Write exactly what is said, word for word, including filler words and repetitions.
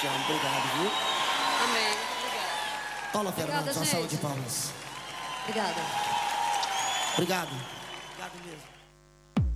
amo. Obrigado, viu? Amém. Obrigada. Paula Fernandes, uma gente. salva de palmas. Obrigada. Obrigado. Obrigado mesmo.